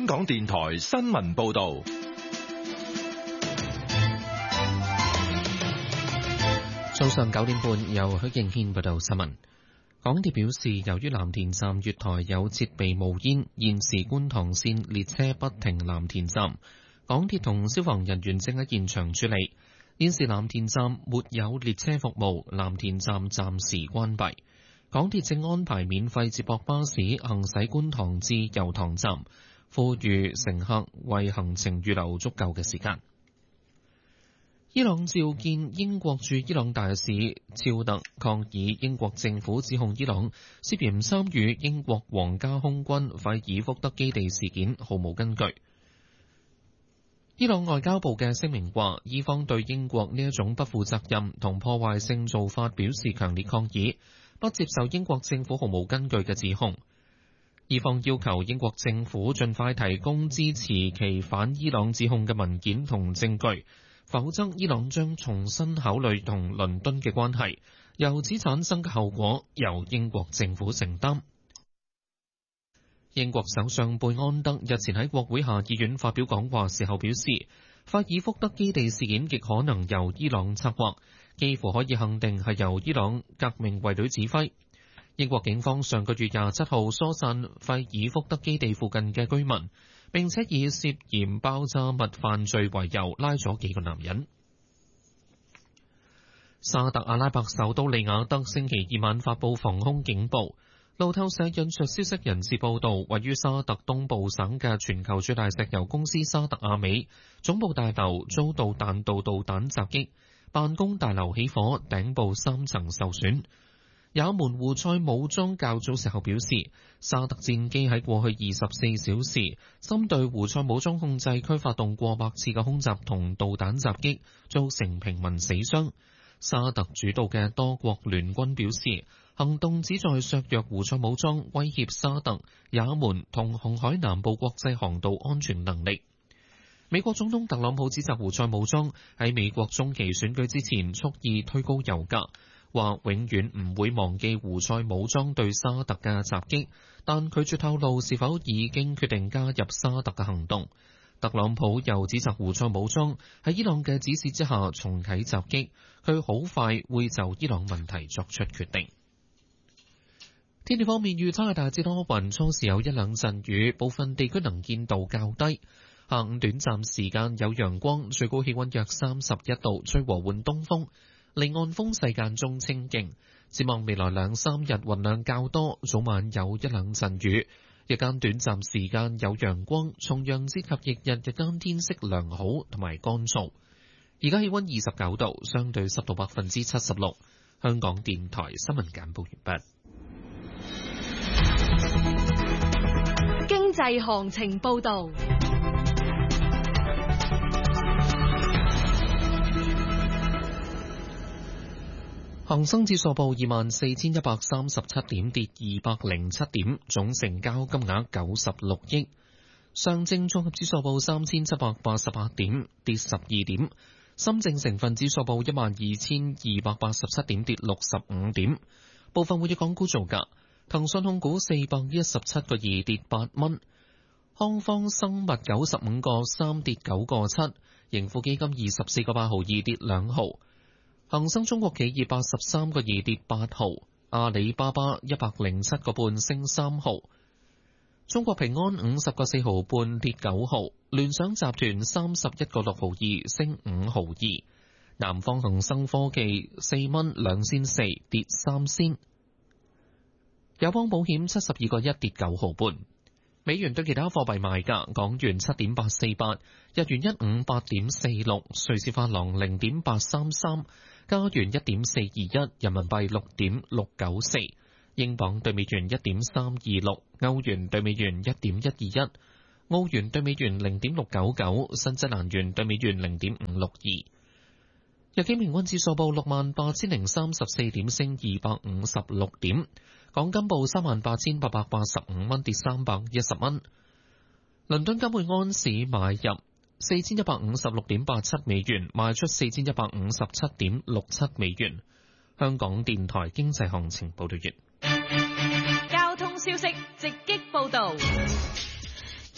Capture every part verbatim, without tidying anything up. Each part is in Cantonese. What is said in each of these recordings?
港電台新聞報道。 早上九點半，由許敬軒報道新聞。港鐵表示，由於藍田站月台有設備冒煙，現時觀塘線列車不停藍田站。港鐵同消防人員正喺現場處理。現時藍田站沒有列車服務，藍田站暫時關閉。港鐵正安排免費接駁巴士行駛觀塘至油塘站，呼籲乘客為行程預留足夠嘅時間。伊朗召見英國駐伊朗大使肖特，抗議英國政府指控伊朗涉嫌參與英國皇家空軍費爾福德基地事件，毫無根據。伊朗外交部嘅聲明話，伊方對英國呢一種不負責任同破壞性做法表示強烈抗議，不接受英國政府毫無根據嘅指控。伊方要求英國政府盡快提供支持其反伊朗指控嘅文件同證據，否則伊朗將重新考慮同倫敦嘅關係，由此產生嘅後果由英國政府承擔。英國首相貝安德日前喺國會下議院發表講話時候表示，費爾福德基地事件極可能由伊朗策劃，幾乎可以肯定係由伊朗革命衛隊指揮。英國警方上個月廿七號疏散費爾福德基地附近嘅居民，並且以涉嫌爆炸物犯罪為由拉咗幾個男人。沙特阿拉伯首都利雅得星期二晚發布防空警報。路透社引述消息人士報道，位於沙特東部省嘅全球最大石油公司沙特阿美總部大樓遭到彈道導彈襲擊，辦公大樓起火，頂部三層受損。也門胡塞武裝較早時候表示，沙特戰機喺過去二十四小時針對胡塞武裝控制區發動過百次嘅空襲同導彈襲擊，造成平民死傷。沙特主導嘅多國聯軍表示，行動旨在削弱胡塞武裝威脅沙特、也門同紅海南部國際航道安全能力。美國總統特朗普指責胡塞武裝喺美國中期選舉之前蓄意推高油價，話永遠唔會忘記胡塞武裝對沙特嘅襲擊，但拒絕透露是否已經決定加入沙特嘅行動。特朗普又指責胡塞武裝喺伊朗嘅指示之下重啟襲擊，佢好快會就伊朗問題作出決定。天氣方面，預測係大致多雲，初時有一兩陣雨，部分地區能見度較低。下午短暫時間有陽光，最高氣溫約三十一度，吹和緩東風，離岸風勢間中清勁。展望未來兩三日雲量較多，早晚有一兩陣雨。日間短暫時間有陽光，重陽節及翌日日間天色良好同埋乾燥。而家氣溫二十九度，相對濕度百分之七十六。香港電台新聞簡報完畢。 經濟行情報道。 恒生指數報二萬四千一百三十七點，跌二百零七點，總成交金額九十六億。上證綜合指數報三千七百八十八點，跌十二點。深證成分指數報一萬二千二百八十七點，跌六十五點。部分活躍港股造價：騰訊控股四百一十七個二，跌八蚊；康方生物九十五個三，跌九個七；盈富基金二十四個八毫二，跌兩毫。恒生中國企業八十三個二，跌八毫，阿里巴巴一百零七個半，升三毫，中國平安五十個四毫半，跌九毫，聯想集團三十一個六毫二，升五毫二，南方恒生科技四蚊兩仙四，跌三仙，友邦保險七十二個一，跌九毫半。美元對其他貨幣賣價：港元七點八四八，日元一五八點四六，瑞士法郎零點八三三，加元一點四二一，人民幣六點六九四，英鎊對美元一點三二六，歐元對美元一點一二一，澳元對美元零點六九九，新西蘭元對美元零點五六二。日經平均指數報六萬八千零三十四點，升二百五十六點。港金報三萬八千八百八十五蚊，跌三百一十蚊。倫敦金每安士買入四千一百五十六點八七美元，賣出四千一百五十七點六七美元。香港電台經濟行情報道完。 交通消息直擊報道。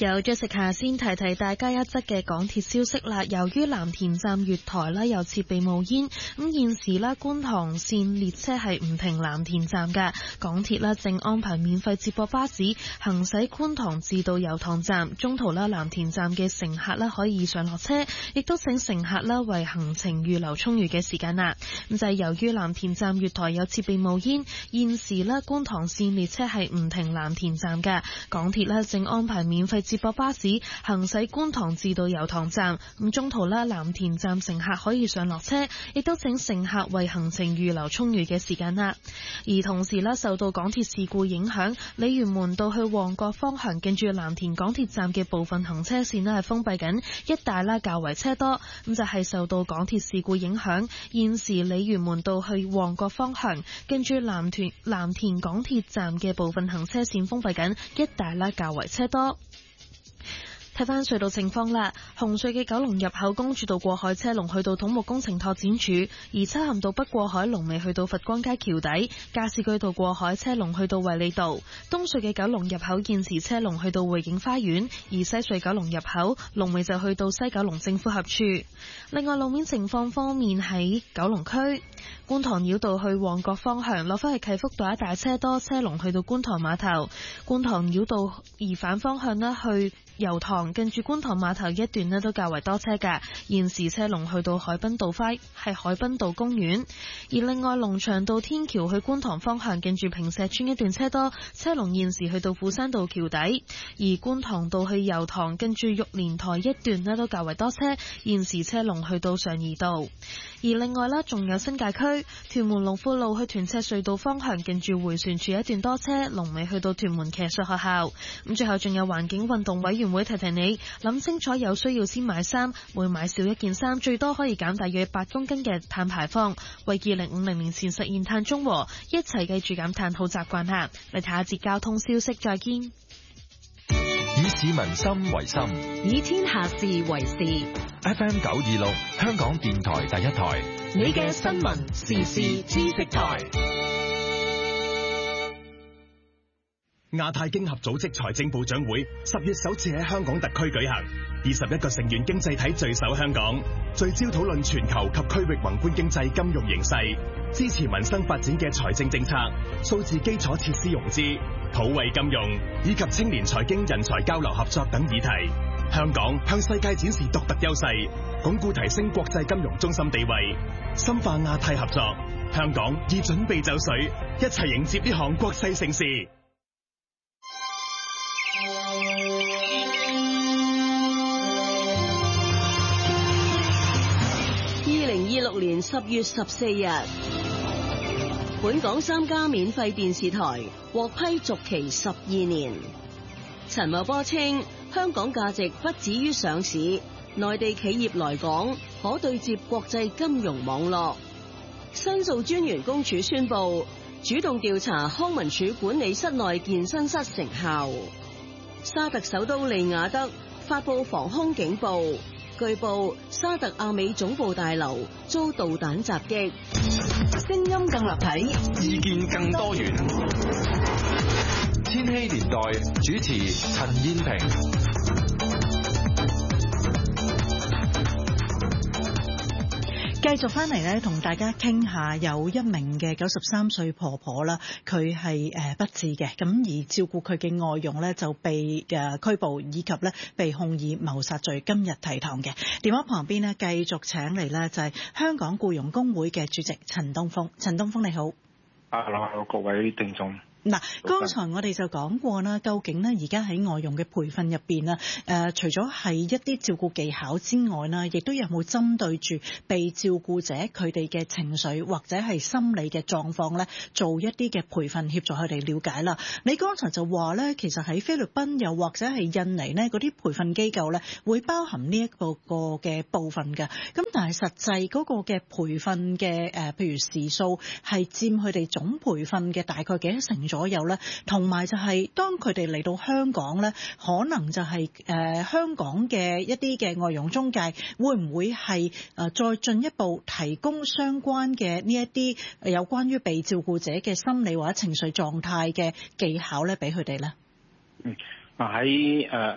有咗食下先提提大家一則嘅港鐵消息啦。由於藍田站月台呢有設備冒煙，咁現時呢觀塘線列車係唔停藍田站嘅，港鐵呢正安排免費接駁巴士行駛觀塘至到油塘站，中途呢藍田站嘅乘客呢可以上落車，亦都請乘客呢為行程預留充裕嘅時間啦。咁就係由於藍田站月台有設備冒煙，現時呢觀塘線列車係唔停藍田站嘅，港鐵呢正安排免費接駁巴士行駛觀塘至到油塘站，咁中途啦藍田站乘客可以上落車，亦都請乘客為行程預留充裕嘅時間啦。而同時啦，受到港鐵事故影響，鯉魚門道去旺角方向近住藍田港鐵站嘅部分行車線咧係封閉緊，一帶啦較為車多，咁就係受到港鐵事故影響，現時鯉魚門道去旺角方向近住藍田藍田港鐵站嘅部分行車線封閉緊，一帶啦較為車多。睇返隧道情況啦，紅隧嘅九龍入口公主道過海車龍去到土木工程拓展署，而漆咸道北過海龍尾去到佛光街橋底，加士居道過海車龍去到衛理道，東隧嘅九龍入口現時車龍去到匯景花園，而西隧九龍入口龍尾就去到西九龍政府合署。另外路面情況方面喺九龍區觀塘繞道去旺角方向落返去啟福道一帶車多，車龍去到觀塘碼頭，觀塘繞道而反方向呢去油塘近住觀塘碼頭一段呢都較為多車㗎，現時車龍去到海濱道輝係海濱道公園。而另外龍翔道天橋去觀塘方向近住坪石邨一段車多，車龍現時去到富山道橋底。而觀塘道去油塘近住玉蓮台一段呢都較為多車，現時車龍去到上怡道。而另外啦，仲有新界區屯門龍富路去屯赤隧道方向近住迴旋處一段多車，龍尾去到屯門騎術學校。咁最後仲有環境運動委員會提提你，諗清楚有需要先買衫，每買少一件衫最多可以減大約八公斤嘅碳排放，為二零五零年前實現碳中和，一齊記住減碳好習慣下。嚟睇下節交通消息，再見。 以市民心為心， 以天下事為事。 F M 九二六，香港電台第一台， 你嘅新聞時事知識台。 亞太經合組織財政部長會十月首次喺香港特區舉行，二十一個成員經濟體聚首香港，聚焦討論全球及區域宏觀經濟金融形勢，支持民生發展嘅財政政策、數字基礎設施融資、普惠金融以及青年財經人才交流合作等議題。香港向世界展示獨特優勢，鞏固提升國際金融中心地位，深化亞太合作。香港已準備就緒，一齊迎接呢項國際盛事。 二零二六年十月十四日，本港三家免費電視台獲批續期十二年。陳茂波稱，香港價值不止於上市，內地企業來港可對接國際金融網絡。申訴專員公署宣布主動調查康文署管理室內健身室成效。沙特首都利雅得發布防空警報，據報沙特阿美總部大樓遭導彈襲擊。聲音更立體， 意見更多元。千禧年代主持陳燕萍。 繼續翻嚟咧，同大家傾下有一名嘅九十三歲婆婆啦，佢係誒不治嘅，咁而照顧佢嘅外傭咧就被誒拘捕，以及咧被控以謀殺罪，今日提堂嘅。電話旁邊咧繼續請嚟咧就係香港僱傭工會嘅主席陳東峰。陳東峰你好。 Hello，各位聽眾。 嗱，剛才我哋就講過啦，究竟呢而家喺外傭嘅培訓入邊啦，誒、呃，除咗係一啲照顧技巧之外啦，亦都有冇針對住被照顧者佢哋嘅情緒或者係心理嘅狀況咧，做一啲嘅培訓協助佢哋了解啦。你剛才就話咧，其實喺菲律賓又或者係印尼呢嗰啲培訓機構咧，會包含呢一個個嘅部分嘅。咁但係實際嗰個嘅培訓嘅誒，譬如時數係佔佢哋總培訓嘅大概幾多成左右咧，同埋就係當佢哋嚟到香港咧，可能就係、是、誒、呃、香港嘅一啲嘅外傭中介會唔會係誒、呃、再進一步提供相關嘅呢一啲有關於被照顧者嘅心理或者情緒狀態嘅技巧咧，俾佢哋咧？ 嗯，喺誒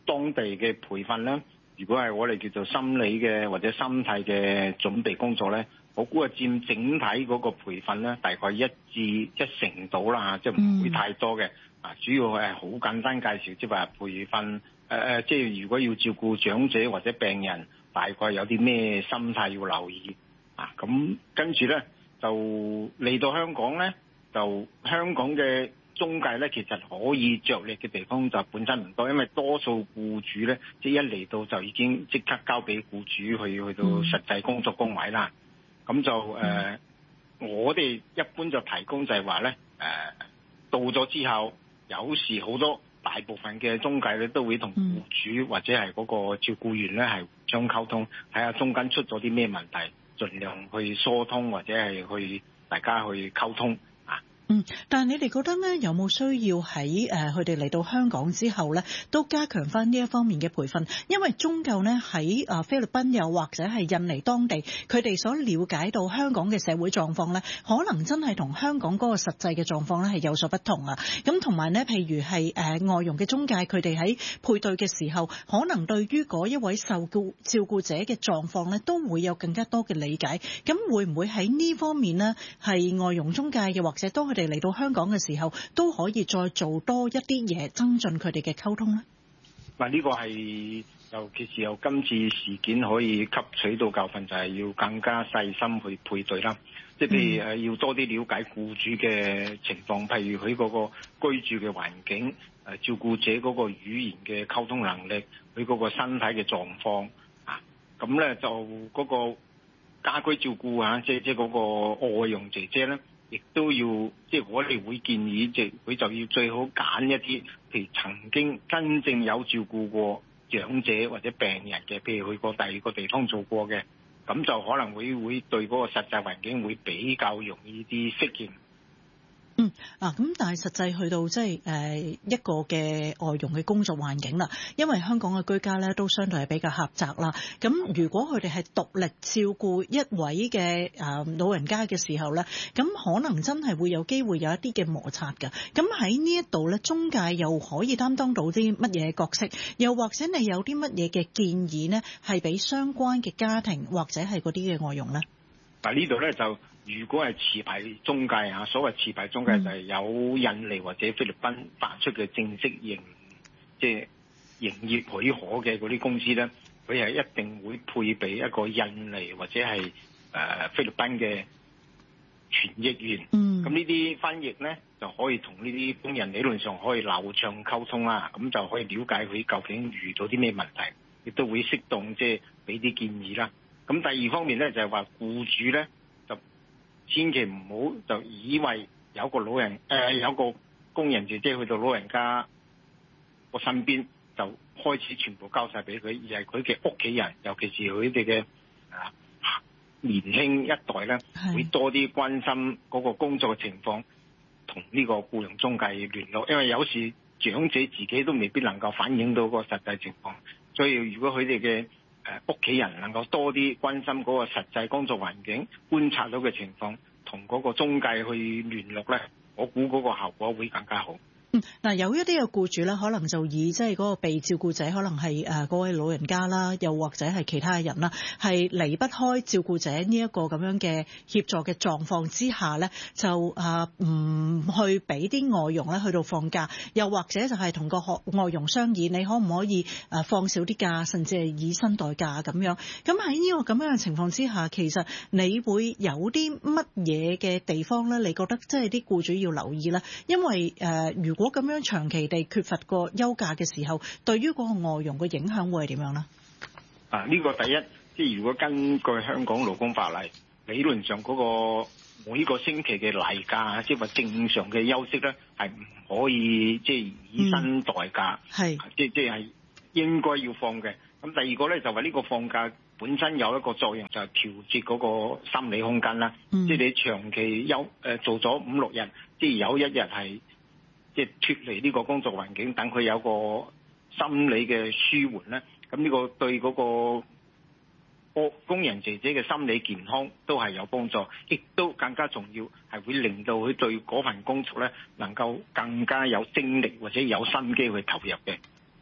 當地嘅培訓咧，如果係我哋叫做心理嘅或者心態嘅準備工作咧，我估係佔整體嗰個培訓咧，大概一至一成到啦，即係唔會太多嘅。啊，主要係好簡單介紹，即係話培訓誒誒，即係如果要照顧長者或者病人，大概有啲咩心態要留意啊？咁跟住咧就嚟到香港咧，就香港嘅中介咧，其實可以着力嘅地方就本身唔多，因為多數僱主咧，即係一嚟到就已經即刻交俾僱主去去到實際工作崗位啦。咁就誒、呃，我哋一般就提供就係話咧，誒、呃、到咗之後，有時好多大部分嘅中介咧都會同僱主或者係嗰個照顧員咧係相溝通，睇下中間出咗啲咩問題，盡量去疏通或者係去大家去溝通。 嗯，但係你哋覺得咧，有冇需要喺誒佢哋嚟到香港之後咧，都加強翻呢一方面嘅培訓？因為終究咧喺誒菲律賓又或者係印尼當地，佢哋所了解到香港嘅社會狀況咧，可能真係同香港嗰個實際嘅狀況咧係有所不同啊。咁同埋咧，譬如係誒外傭嘅中介，佢哋喺配對嘅時候，可能對於嗰一位受顧照顧者嘅狀況咧，都會有更加多嘅理解。咁會唔會喺呢方面呢？係外傭中介又或者當佢哋嚟到香港嘅時候，都可以再做多一啲嘢，增進佢哋嘅溝通咧？ 嗱，呢個係尤其是由今次事件可以吸取到教訓，就係要更加細心去配對啦。即係譬如誒，要多啲了解僱主嘅情況，譬如佢嗰個居住嘅環境，誒照顧者嗰個語言嘅溝通能力，佢嗰個身體嘅狀況啊，咁咧就嗰個家居照顧啊，即係即係嗰個外傭姐姐咧。亦都要，即係我哋會建議，即係佢就要最好揀一啲，譬如曾經真正有照顧過長者或者病人嘅，譬如去過第二個地方做過嘅，咁就可能會會對嗰個實際環境會比較容易啲適應。 嗯，啊，咁但係實際去到即係誒一個嘅外傭嘅工作環境啦，因為香港嘅居家咧都相對係比較狹窄啦。咁如果佢哋係獨力照顧一位嘅誒老人家嘅時候咧，咁可能真係會有機會有一啲嘅摩擦㗎。咁喺呢一度咧，中介又可以擔當到啲乜嘢角色？又或者你有啲乜嘢嘅建議呢？係俾相關嘅家庭或者係嗰啲嘅外傭咧？ 嗱，呢度咧就。如果係持牌中介啊，所謂持牌中介就係有印尼或者菲律賓發出嘅正式營，即係營業許可嘅嗰啲公司咧，佢係一定會配備一個印尼或者係誒、呃、菲律賓嘅傳譯員。嗯，咁呢啲翻譯咧就可以同呢啲工人理論上可以流暢溝通啦，咁就可以了解佢究竟遇到啲咩問題，亦都會適當即係俾啲建議啦。咁第二方面咧就係話僱主咧。千祈唔好就以為有個老人誒、呃、有個工人姐姐去到老人家個身邊就開始全部交晒俾佢，而係佢嘅屋企人，尤其是佢哋嘅啊年輕一代咧，會多啲關心嗰個工作嘅情況，同呢個僱傭中介聯絡，因為有時長者自己都未必能夠反映到個實際情況，所以如果佢哋嘅誒屋企人能夠多啲關心嗰個實際工作環境，觀察到嘅情況，同嗰個中介去聯絡咧，我估嗰個效果會更加好。 嗯，嗱，有一啲嘅僱主咧，可能就以即係嗰個被照顧者，可能係誒嗰位老人家啦，又或者係其他人啦，係離不開照顧者呢一個咁樣嘅協助嘅狀況之下咧，就啊唔去俾啲外傭咧去到放假，又或者就係同個外傭商議，你可唔可以誒放少啲假，甚至係以薪代假咁樣。咁喺呢個咁樣嘅情況之下，其實你會有啲乜嘢嘅地方咧？你覺得即係啲僱主要留意咧？因為誒、呃，如果如果咁樣長期地缺乏個休假嘅時候，對於嗰個外傭嘅影響會係點樣呢？ 啊，呢、這個第一，即係如果根據香港勞工法例，理論上嗰個每個星期嘅例假，即係話正常嘅休息咧，係唔可以即係以薪代假，係、嗯、即即係應該要放嘅。咁第二個咧就話呢個放假本身有一個作用，就係調節嗰個心理空間啦。嗯、即係你長期休誒、呃、做咗五六日，即係有一日係。即係脫離呢個工作環境，等佢有個心理嘅舒緩咧，咁呢個對嗰個工工人姐姐嘅心理健康都係有幫助，亦都更加重要係會令到佢對嗰份工作咧能夠更加有精力或者有心機去投入嘅。 嗯，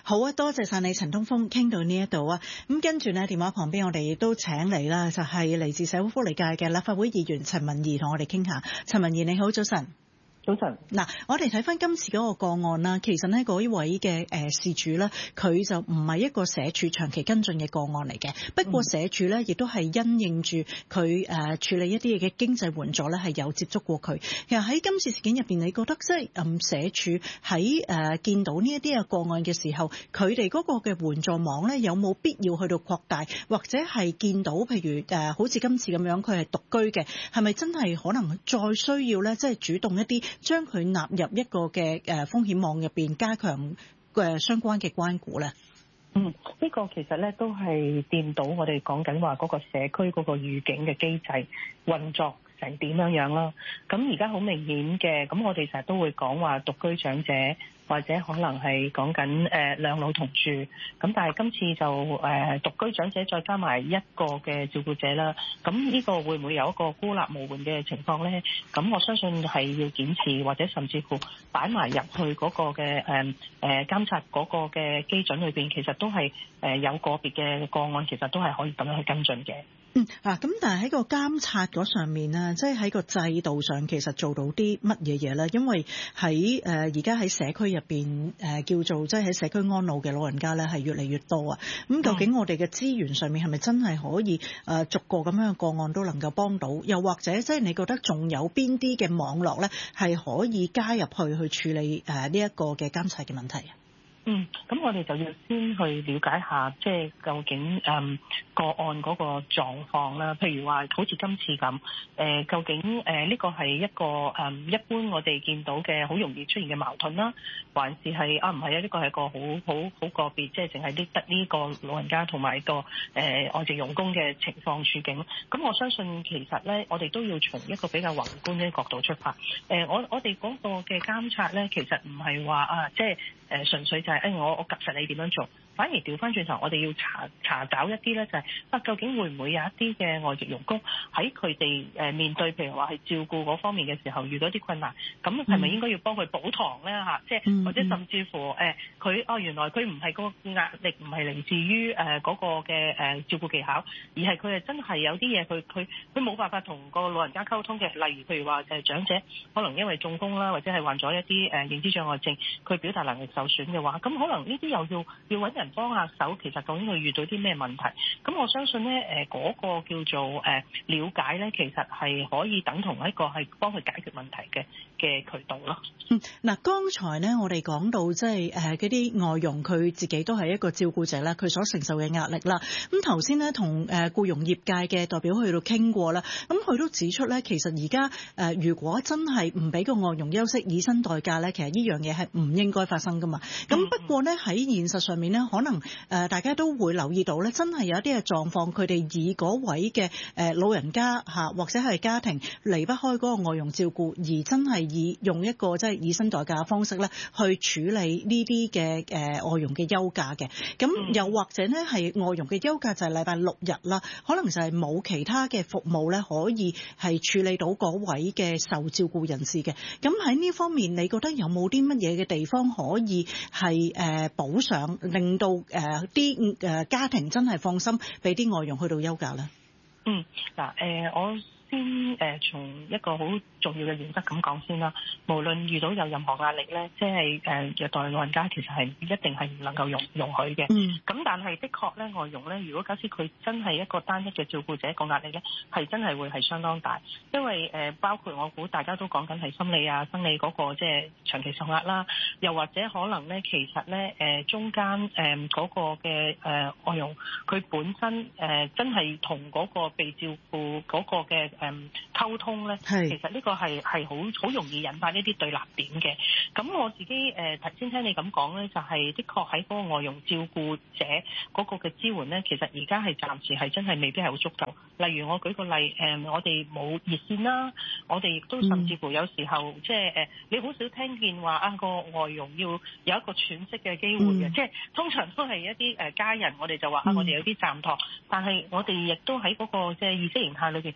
好啊，多謝晒你陳東風，傾到呢一度啊。咁跟住呢，電話旁邊我哋亦都請嚟啦，就係嚟自社會福利界嘅立法會議員陳文宜同我哋傾下。陳文宜你好，早晨。 早晨。 嗱，我哋睇翻今次嗰個個案啦，其實呢嗰位嘅誒事主呢，佢就唔係一個社署長期跟進嘅個案嚟嘅。不過社署呢，亦都係因應住佢誒處理一啲嘢嘅經濟援助呢，係有接觸過佢。其實喺今次事件入邊，你覺得即係誒社署喺誒見到呢一啲嘅個案嘅時候，佢哋嗰個嘅援助網呢，有冇必要去到擴大，或者係見到譬如誒好似今次咁樣，佢係獨居嘅，係咪真係可能再需要呢？即係主動一啲？將佢納入一個嘅誒風險網入邊，加強嘅相關嘅關顧咧。 嗯，呢、這個其實咧都係掂到我哋講緊話嗰個社區嗰個預警嘅機制運作成點樣樣啦。咁而家好明顯嘅，咁我哋成日都會講話獨居長者，或者可能係講緊誒兩老同住，咁但係今次就誒、呃、獨居長者再加埋一個嘅照顧者啦，咁呢個會唔會有一個孤立無援嘅情況咧？咁我相信係要檢視，或者甚至乎擺埋入去嗰個嘅誒誒監察嗰個嘅基準裏邊，其實都係誒有個別嘅個案，其實都係可以咁樣去跟進嘅。 嗯，嗱，咁但係喺個監察嗰上面咧，即係喺個制度上，其實做到啲乜嘢嘢咧？因為喺誒而家喺社區入邊誒叫做即係喺社區安老嘅老人家咧，係越嚟越多啊。咁究竟我哋嘅資源上面係咪真係可以誒逐個咁樣嘅個案都能夠幫到？又或者即係你覺得仲有邊啲嘅網絡咧係可以加入去去處理誒呢一個嘅監察嘅問題啊？ 嗯，咁我哋就要先去了解下，即係究竟誒、嗯、個案嗰個狀況啦。譬如話，好似今次咁，誒、呃、究竟誒呢、呃這個係一個誒、嗯、一般我哋見到嘅好容易出現嘅矛盾啦，還是係啊唔係啊？呢、這個係個好好好個別，即係淨係啲得呢個老人家同埋個誒、呃、外籍傭工嘅情況處境。咁我相信其實咧，我哋都要從一個比較宏觀嘅角度出發。誒、呃，我我哋嗰個嘅監察咧，其實唔係話啊，即係誒純粹就係、是。誒我我及實你點樣做，反而調翻轉頭，我哋要查查找一啲咧，就係啊，究竟會唔會有一啲嘅外籍傭工喺佢哋誒面對譬如話係照顧嗰方面嘅時候遇到啲困難，咁係咪應該要幫佢補堂咧嚇？即係、嗯、或者甚至乎誒佢哦原來佢唔係個壓力唔係嚟自於誒嗰個嘅誒照顧技巧，而係佢係真係有啲嘢佢佢佢冇辦法同個老人家溝通嘅，例如譬如話誒長者可能因為中風啦，或者係患咗一啲誒認知障礙症，佢表達能力受損嘅話，咁可能呢啲又要要揾人幫下手，其實究竟佢遇到啲咩問題？咁我相信咧，誒嗰個叫做誒了解咧，其實係可以等同一個係幫佢解決問題嘅嘅渠道咯。 嗯，嗱，剛才咧我哋講到即係誒嗰啲外傭，佢自己都係一個照顧者啦，佢所承受嘅壓力啦。咁頭先咧同誒僱傭業界嘅代表去到傾過啦，咁佢都指出咧，其實而家誒如果真係唔俾個外傭休息以薪代假咧，其實呢樣嘢係唔應該發生噶嘛。咁、嗯、不過咧喺現實上面咧，可能誒大家都會留意到咧，真係有一啲嘅狀況，佢哋以嗰位嘅誒老人家嚇或者係家庭離不開嗰個外傭照顧，而真係以用一個即係以薪代假嘅方式咧去處理呢啲嘅誒外傭嘅休假嘅。咁又或者咧係外傭嘅休假就係禮拜六日啦，可能就係冇其他嘅服務咧可以係處理到嗰位嘅受照顧人士嘅。咁喺呢方面，你覺得有冇啲乜嘢嘅地方可以係誒補上，令到誒啲誒家庭真係放心俾啲外傭去到休假咧？嗯， 嗱誒我。先誒從一個好重要嘅原則咁講先啦，無論遇到有任何壓力咧，即係誒虐待老人家，其實係一定係唔能夠容容許嘅。嗯。咁但係的確咧，外傭咧，如果假設佢真係一個單一嘅照顧者，個壓力咧係真係會係相當大，因為誒包括我估大家都講緊係心理啊、生理嗰個即係長期受壓啦，又或者可能咧，其實咧誒中間誒嗰個嘅誒外傭佢本身誒真係同嗰個被照顧嗰個嘅誒、嗯、溝通咧，其實呢個係係好好容易引發呢啲對立點嘅。咁我自己誒頭先聽你咁講咧，就係、是、的確喺嗰個外傭照顧者嗰個嘅支援咧，其實而家係暫時係真係未必係好足夠。例如我舉個例，誒、嗯、我哋冇熱線啦，我哋亦都甚至乎有時候、嗯、即係誒你好少聽見話啊個外傭要有一個喘息嘅機會嘅、嗯，即係通常都係一啲誒家人，我哋就話啊我哋有啲暫託，但係我哋亦都喺嗰個即係意識形態裏邊，我哋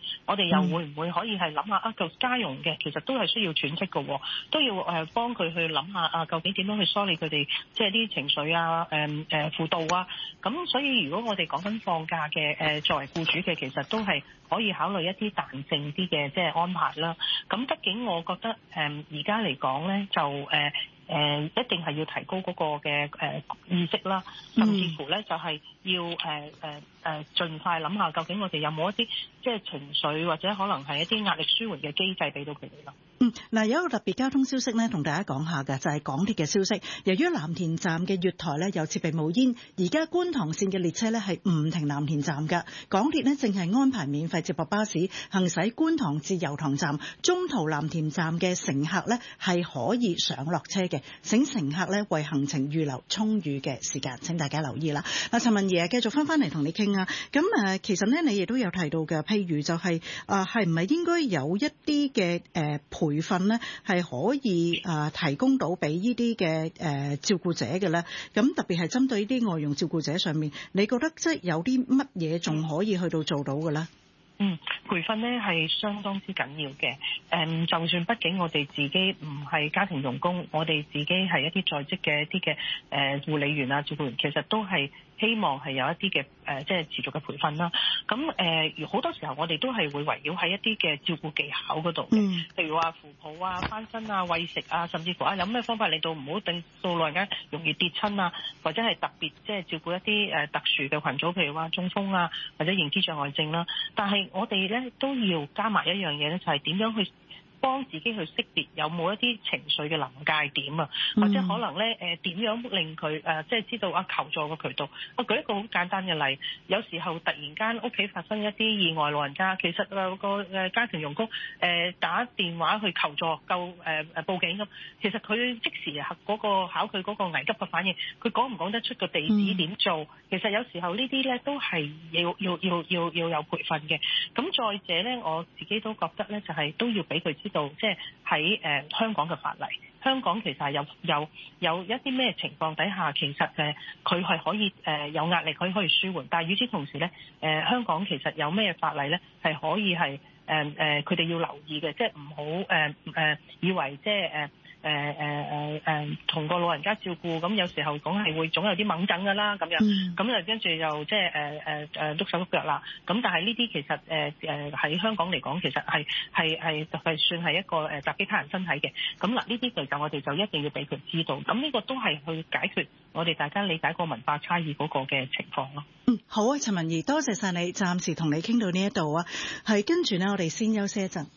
又會唔會可以係諗下啊？就家用嘅其實都係需要喘息嘅，都要誒幫佢去諗下啊，究竟點樣去梳理佢哋即係啲情緒啊、誒誒輔導啊。咁所以如果我哋講緊放假嘅誒作為僱主嘅，其實都係可以考慮一啲彈性啲嘅即係安排啦。咁畢竟我覺得誒而家嚟講咧就誒。呃誒、呃、一定係要提高嗰個嘅誒、呃、意識啦，甚至乎咧就係、是、要誒誒誒盡快諗下究竟我哋有冇一啲即係情緒或者可能係一啲壓力舒緩嘅機制俾到佢哋咯。 嗯，嗱有一個特別交通消息咧，同大家講下嘅就係、是、港鐵嘅消息。由於藍田站嘅月台咧有設備冒煙，而家觀塘線嘅列車咧係唔停藍田站㗎。港鐵呢正係安排免費接駁巴士行駛觀塘至油塘站，中途藍田站嘅乘客咧係可以上落車嘅。請乘客咧為行程預留充裕嘅時間，請大家留意啦。嗱，陳文儀繼續翻翻嚟同你傾啊。咁誒，其實咧你亦都有提到嘅，譬如就係啊，係唔係應該有一啲嘅誒培訓咧，係可以啊提供到俾呢啲嘅誒照顧者嘅咧？咁特別係針對呢啲外傭照顧者上面，你覺得即係有啲乜嘢仲可以去到做到嘅咧？ 嗯，培訓呢係相當之緊要嘅。誒，就算畢竟我哋自己唔係家庭傭工，我哋自己係一啲在職嘅一啲嘅誒護理員啊、照顧員，其實都係希望係有一啲嘅誒，即係持續嘅培訓啦。咁誒，好、呃、多時候我哋都係會圍繞喺一啲嘅照顧技巧嗰度嘅，譬、嗯、如話扶抱啊、翻身啊、餵食啊，甚至乎啊有咩方法令到唔好令到老人家容易跌親啊，或者係特別即係照顧一啲誒特殊嘅群組，譬如話中風啊或者認知障礙症啦。但係我哋咧都要加埋一樣嘢咧，就係、是、點樣去幫自己去識別有冇一啲情緒嘅臨界點啊，或者可能咧誒點樣令佢誒即係知道啊求助嘅渠道。我舉一個好簡單嘅例，有時候突然間屋企發生一啲意外，老人家其實有個誒家庭傭工誒打電話去求助救誒誒報警咁，其實佢即時嗰、那個考佢嗰個危急嘅反應，佢講唔講得出個地址點做？嗯、其實有時候呢啲咧都係要要要要要有培訓嘅。咁再者咧，我自己都覺得咧就係、是、都要俾佢知道，即係喺誒香港嘅法例，香港其實係有有有一啲咩情況底下，其實誒佢係可以誒、呃、有壓力，可以可以舒緩。但係與此同時咧，誒、呃、香港其實有咩法例咧係可以係誒誒佢哋要留意嘅，即係唔好誒誒以為即係誒。誒誒誒誒同個老人家照顧，咁有時候講係會總有啲掹緊㗎啦，咁樣，咁啊跟住又即係誒誒誒碌手碌腳啦。咁但係呢啲其實誒誒喺香港嚟講，其實係係係係算係一個誒襲擊他人身體嘅。咁嗱，呢啲其實我哋就一定要俾佢知道。咁呢個都係去解決我哋大家理解個文化差異嗰個嘅情況咯。 嗯，好啊，陳文儀，多謝晒你，暫時同你傾到呢一度啊。係跟住呢，我哋先休息一陣。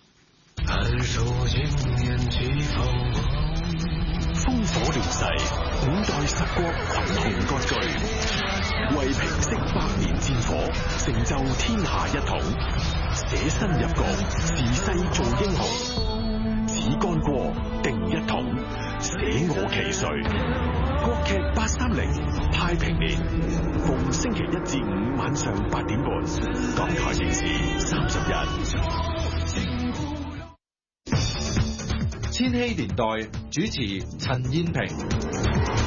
烽火亂世，五代十國群雄割據，為平息百年戰火，成就天下一統，捨身入局，時勢做英雄，只干戈定一統，捨我其誰。國劇八三零太平年，逢星期一至五晚上八點半，港台電視三十一。 千禧年代主持陳燕萍。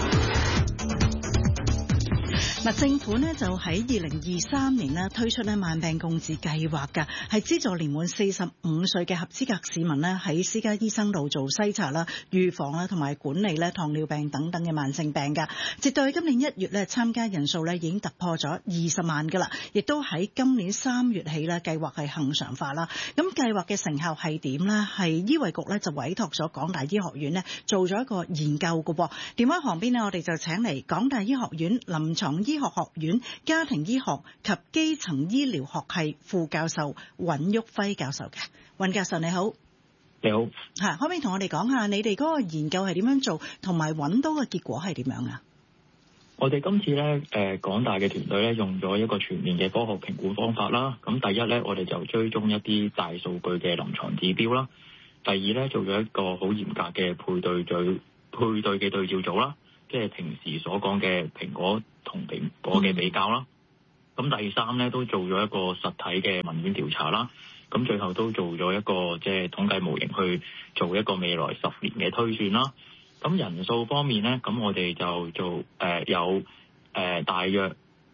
嗱，政府呢就喺二零二三年呢推出呢慢病共治計劃㗎，係資助年滿四十五歲嘅合資格市民呢喺私家醫生度做篩查啦、預防啦同埋管理咧糖尿病等等嘅慢性病㗎。截至今年一月咧，參加人數咧已經突破咗二十萬㗎啦，亦都喺今年三月起咧計劃係恆常化啦。咁計劃嘅成效係點呢？係醫衛局咧就委託咗港大醫學院呢做咗一個研究㗎噃。電話旁邊呢，我哋就請嚟港大醫學院臨床醫醫學學院家庭醫學及基層醫療學系副教授尹旭輝教授嘅。尹教授你好。 你好。 吓，可唔可以同我哋講下你哋嗰個研究係點樣做，同埋揾到嘅結果係點樣啊？ 我哋今次咧，誒港大嘅團隊咧用咗一個全面嘅科學評估方法啦。咁第一咧，我哋就追蹤一啲大數據嘅臨床指標啦。第二咧，做咗一個好嚴格嘅配對對配對嘅對照組啦。即係平時所講嘅蘋果同蘋果嘅比較啦。咁、嗯、第三咧都做咗一個實體嘅問卷調查啦。咁最後都做咗一個即係統計模型去做一個未來十年嘅推算啦。咁人數方面咧，咁我哋就做誒、呃、有誒、呃、大約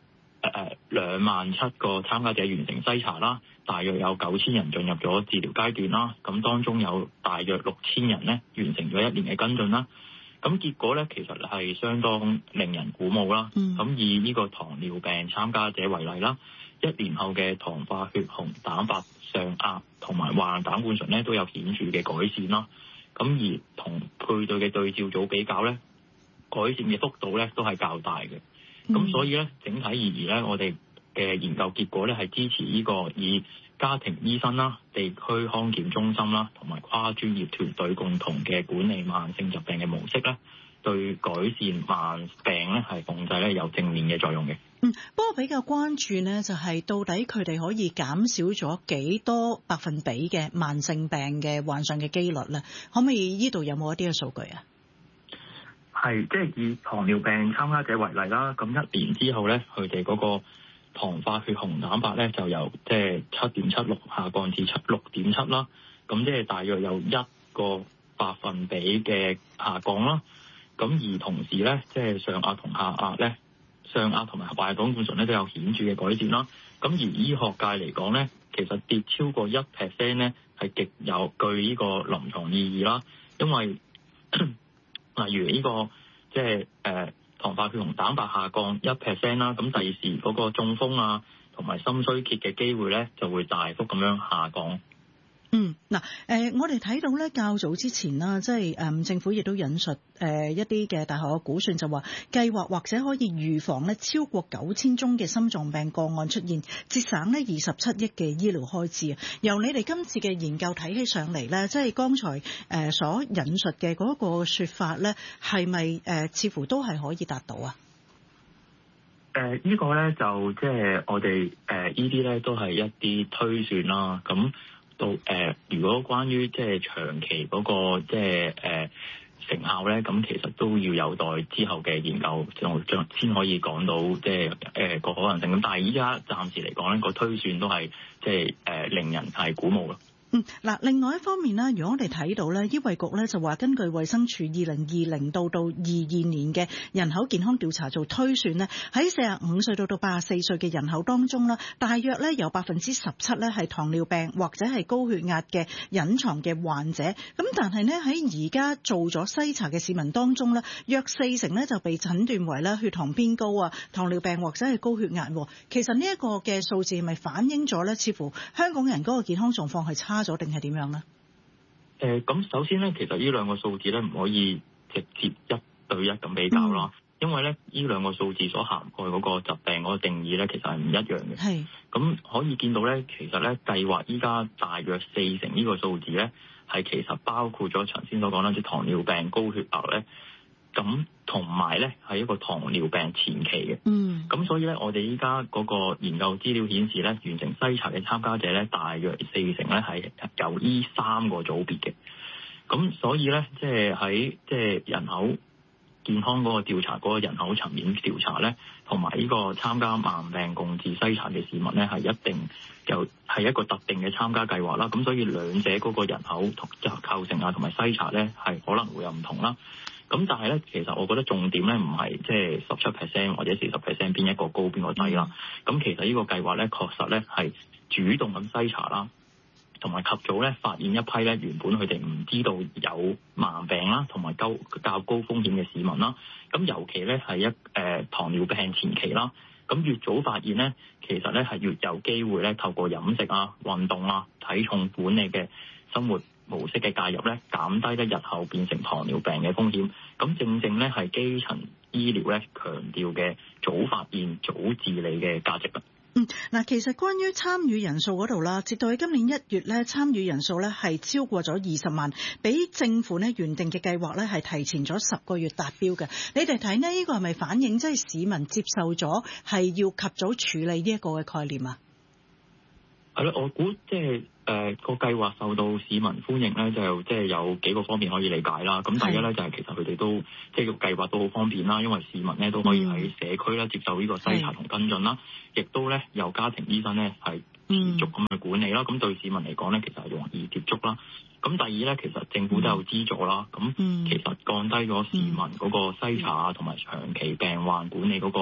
誒兩萬七個參加者完成篩查啦，大約有九千人進入咗治療階段啦。咁當中有大約六千人咧完成咗一年嘅跟進啦。咁結果咧其實係相當令人鼓舞啦。咁、嗯、以呢個糖尿病參加者為例啦，一年後嘅糖化血紅蛋白上壓同埋患膽固醇咧都有顯著嘅改善啦。咁而同配對嘅對照組比較咧，改善嘅幅度咧都係較大嘅。咁、嗯、所以咧整體而言咧，我哋嘅研究結果咧係支持呢個以家庭醫生啦、地區康健中心啦同埋跨專業團隊共同嘅管理慢性疾病嘅模式咧，對改善慢病咧係控制咧有正面嘅作用嘅。 嗯，不過比較關注呢，就係到底佢哋可以減少咗幾多百分比嘅慢性病嘅患上嘅機率咧？可唔可以呢度有冇一啲嘅數據啊？ 係，即係以糖尿病參加者為例啦，咁一年之後咧，佢哋嗰個糖化血紅蛋白咧就由即係七點七六下降至七六點七啦，咁即係大約有一個百分比嘅下降啦。咁而同時咧，即係上壓同下壓咧，上壓同埋壞膽固醇咧都有顯著嘅改善啦。咁而醫學界嚟講咧，其實跌超過一 percent 咧係極有具呢個臨床意義啦，因為例如呢、這個即係誒糖化血紅蛋白下降一 percent 啦，咁第時嗰個中風啊同埋心衰竭嘅機會咧就會大幅咁樣下降。 嗯，嗱，誒，我哋睇到咧，較早之前啦，即係誒政府亦都引述誒、呃、一啲嘅大學嘅估算，就話計劃或者可以預防咧超過九千宗嘅心臟病個案出現，節省呢二十七億嘅醫療開支啊。由你哋今次嘅研究睇起上嚟咧，即係剛才誒、呃、所引述嘅嗰個說法咧，係咪誒似乎都係可以達到啊？ 誒、呃，這個、呢個咧就即係我哋誒、呃、呢啲咧都係一啲推算啦，咁。到誒、呃，如果關於即係長期嗰、那個即係誒成效咧，咁其實都要有待之後嘅研究將先可以講到即係誒個可能性。咁但係依家暫時嚟講咧，個推算都係即係誒令人係鼓舞咯。 嗯，嗱，另外一方面呢，如果我哋睇到咧，醫衛局咧就話根據衛生署二零二零到到二二年嘅人口健康調查做推算呢，喺四十五歲到到八十四歲嘅人口當中啦，大約咧有百分之十七咧係糖尿病或者係高血壓嘅隱藏嘅患者。咁但係呢，喺而家做咗篩查嘅市民當中咧，約四成咧就被診斷為咧血糖偏高啊、糖尿病或者係高血壓。其實呢一個嘅數字係咪反映咗咧，似乎香港人嗰個健康狀況係差咗定係點樣咧？ 誒、呃，咁首先咧，其實呢兩個數字咧唔可以直接一對一咁比較啦、嗯，因為咧呢兩個數字所涵蓋嗰個疾病嗰個定義咧，其實係唔一樣嘅。係，咁可以見到咧，其實咧計劃依家大約四成呢個數字咧，係其實包括咗頭先所講啦，即係糖尿病、高血壓咧。咁同埋咧係一個糖尿病前期嘅，嗯，咁所以咧我哋依家嗰個研究資料顯示咧，完成篩查嘅參加者咧，大約四成咧係由呢三個組別嘅，咁所以咧即係喺即係人口健康嗰個調查嗰、嗰個人口層面調查咧，同埋呢個參加慢病共治篩查嘅市民咧，係一定有係一個特定嘅參加計劃啦，咁所以兩者嗰個人口同即係構成啊同埋篩查咧係可能會有唔同啦。咁但係咧，其實我覺得重點咧唔係即係十七 percent 或者四十 percent 邊一個高邊個低啦。咁其實呢個計劃咧，確實咧係主動咁篩查啦，同埋及早咧發現一批咧原本佢哋唔知道有慢病啦，同埋高較高風險嘅市民啦。咁尤其咧係一誒、呃、糖尿病前期啦。咁越早發現咧，其實咧係越有機會咧透過飲食啊、運動啊、體重管理嘅生活模式嘅介入咧，減低咧日後變成糖尿病嘅風險。咁正正咧係基層醫療咧強調嘅早發現、早治理嘅價值啦。 嗯，嗱，其實關於參與人數嗰度啦，直到喺今年一月咧，參與人數咧係超過咗二十萬，比政府咧原定嘅計劃咧係提前咗十個月達標嘅。你哋睇呢，呢個係咪反映即係市民接受咗係要及早處理呢一個嘅概念啊？ 係咯，我估即係誒個計劃受到市民歡迎咧，就即係有幾個方面可以理解啦。咁第一咧就係其實佢哋都即係個計劃都好方便啦，因為市民咧都可以喺社區咧接受呢個篩查同跟進啦，亦都咧有家庭醫生咧係持續咁去管理啦。咁、嗯、對市民嚟講咧，其實係容易接觸啦。咁第二咧，其實政府都有資助啦。咁、嗯、其實降低咗市民嗰個篩查啊，同埋長期病患管理嗰個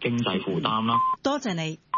經濟負擔啦。 多謝你。